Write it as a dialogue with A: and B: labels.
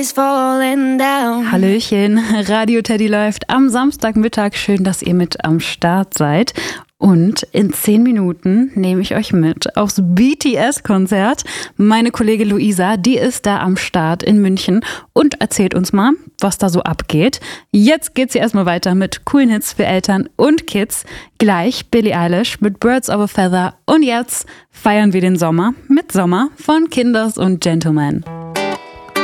A: Hallöchen, Radio Teddy läuft am Samstagmittag. Schön, dass ihr mit am Start seid. Und in 10 Minuten nehme ich euch mit aufs BTS-Konzert. Meine Kollegin Luisa, die ist da am Start in München und erzählt uns mal, was da so abgeht. Jetzt geht's hier erstmal weiter mit coolen Hits für Eltern und Kids. Gleich Billie Eilish mit Birds of a Feather. Und jetzt feiern wir den Sommer mit Sommer von Kinders und Gentlemen.